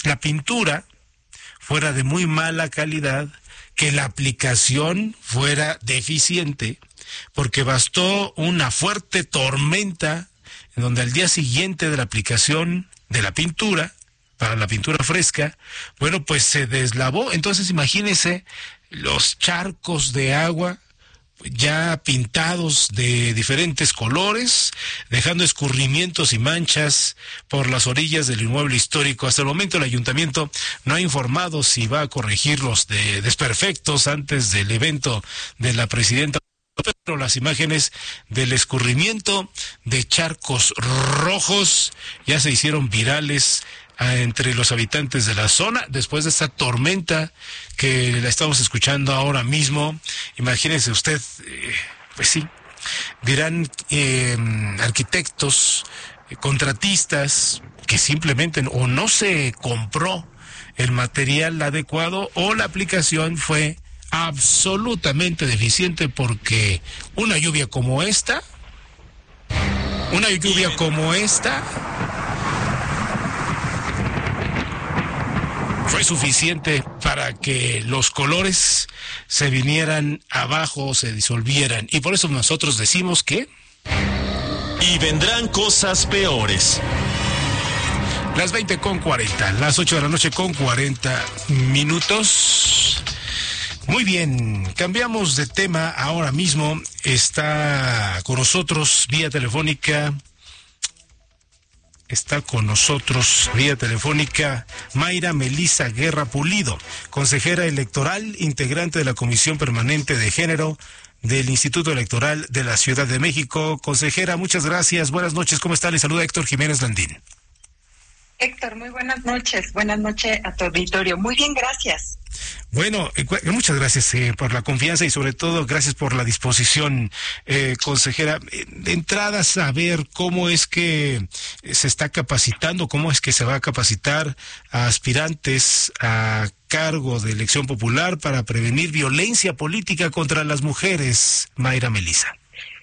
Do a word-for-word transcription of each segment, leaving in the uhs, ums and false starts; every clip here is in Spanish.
la pintura fuera de muy mala calidad, que la aplicación fuera deficiente, porque bastó una fuerte tormenta en donde al día siguiente de la aplicación de la pintura, para la pintura fresca, bueno, pues se deslavó. Entonces imagínense los charcos de agua ya pintados de diferentes colores, dejando escurrimientos y manchas por las orillas del inmueble histórico. Hasta el momento el ayuntamiento no ha informado si va a corregir los de desperfectos antes del evento de la presidenta, pero las imágenes del escurrimiento de charcos rojos ya se hicieron virales entre los habitantes de la zona, después de esta tormenta que la estamos escuchando ahora mismo. Imagínese usted, eh, pues sí, dirán eh, arquitectos, eh, contratistas, que simplemente o no se compró el material adecuado o la aplicación fue absolutamente deficiente, porque una lluvia como esta, una lluvia como esta, fue suficiente para que los colores se vinieran abajo, se disolvieran. Y por eso nosotros decimos que... Y vendrán cosas peores. Las veinte con cuarenta, las ocho de la noche con cuarenta minutos. Muy bien, cambiamos de tema ahora mismo. Está con nosotros vía telefónica... Está con nosotros vía telefónica Mayra Melisa Guerra Pulido, consejera electoral, integrante de la Comisión Permanente de Género del Instituto Electoral de la Ciudad de México. Consejera, muchas gracias. Buenas noches. ¿Cómo está? Le saluda Héctor Jiménez Landín. Héctor, muy buenas noches. Buenas noches a tu auditorio. Muy bien, gracias. Bueno, eh, muchas gracias eh, por la confianza y sobre todo gracias por la disposición, eh, consejera. Eh, de entrada, saber cómo es que se está capacitando, cómo es que se va a capacitar a aspirantes a cargo de elección popular para prevenir violencia política contra las mujeres, Mayra Melisa.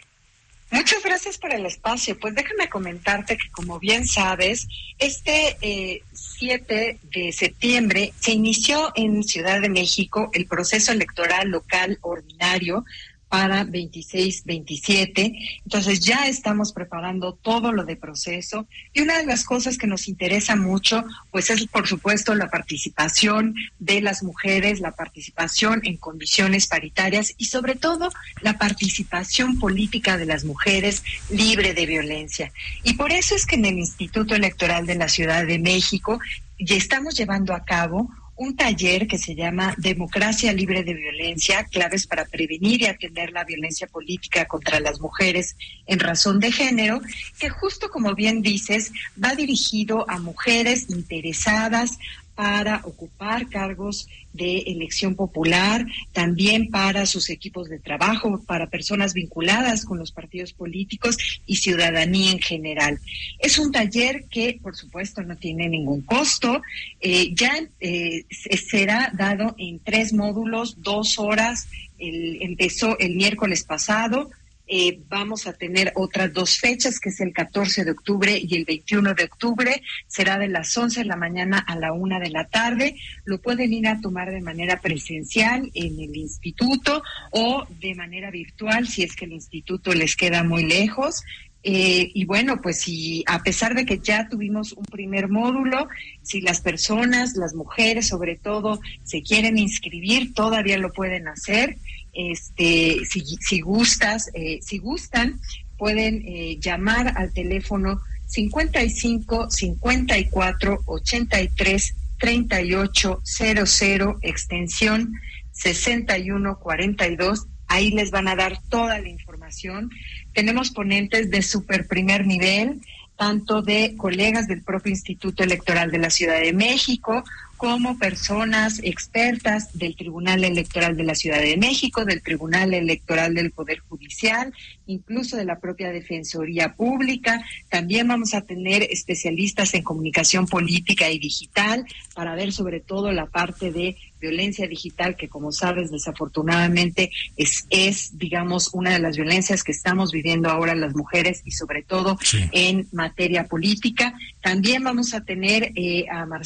Muchas gracias por el espacio. Pues déjame comentarte que, como bien sabes, este eh, siete de septiembre se inició en Ciudad de México el proceso electoral local ordinario para veintiséis veintisiete. Entonces ya estamos preparando todo lo de proceso, y una de las cosas que nos interesa mucho pues es, por supuesto, la participación de las mujeres, la participación en condiciones paritarias y sobre todo la participación política de las mujeres libre de violencia. Y por eso es que en el Instituto Electoral de la Ciudad de México ya estamos llevando a cabo un taller que se llama Democracia Libre de Violencia, claves para prevenir y atender la violencia política contra las mujeres en razón de género, que justo como bien dices, va dirigido a mujeres interesadas para ocupar cargos de elección popular, también para sus equipos de trabajo, para personas vinculadas con los partidos políticos y ciudadanía en general. Es un taller que, por supuesto, no tiene ningún costo. Eh, ya eh, será dado en tres módulos, dos horas. El, empezó el miércoles pasado. Eh, vamos a tener otras dos fechas, que es el catorce de octubre y el veintiuno de octubre. Será de las once de la mañana a la una de la tarde. Lo pueden ir a tomar de manera presencial en el instituto o de manera virtual si es que el instituto les queda muy lejos. Eh, y bueno, pues si a pesar de que ya tuvimos un primer módulo, si las personas, las mujeres sobre todo, se quieren inscribir, todavía lo pueden hacer. Este, si, si gustas, eh, si gustan, pueden eh, llamar al teléfono cincuenta y cinco, cincuenta y cuatro, ochenta y tres, treinta y ocho cero cero, extensión sesenta y uno cuarenta y dos. Ahí les van a dar toda la información. Tenemos ponentes de super primer nivel, tanto de colegas del propio Instituto Electoral de la Ciudad de México, como personas expertas del Tribunal Electoral de la Ciudad de México, del Tribunal Electoral del Poder Judicial, incluso de la propia Defensoría Pública. También vamos a tener especialistas en comunicación política y digital para ver sobre todo la parte de violencia digital, que, como sabes, desafortunadamente es, es, digamos, una de las violencias que estamos viviendo ahora las mujeres y sobre todo sí. en materia política. También vamos a tener eh, a Marcelo